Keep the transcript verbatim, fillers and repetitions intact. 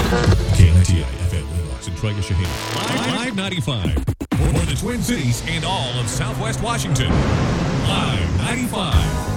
K N I T I F M Little and Trigger Shaheen. Live ninety-five. For the Twin Cities and all of Southwest Washington. Live ninety-five.